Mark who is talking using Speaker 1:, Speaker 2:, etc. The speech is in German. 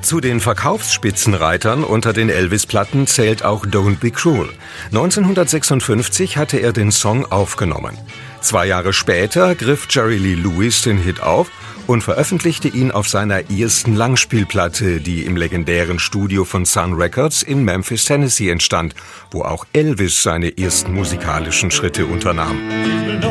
Speaker 1: Zu den Verkaufsspitzenreitern unter den Elvis-Platten zählt auch Don't Be Cruel. 1956 hatte er den Song aufgenommen. 2 Jahre später griff Jerry Lee Lewis den Hit auf und veröffentlichte ihn auf seiner ersten Langspielplatte, die im legendären Studio von Sun Records in Memphis, Tennessee entstand, wo auch Elvis seine ersten musikalischen Schritte unternahm.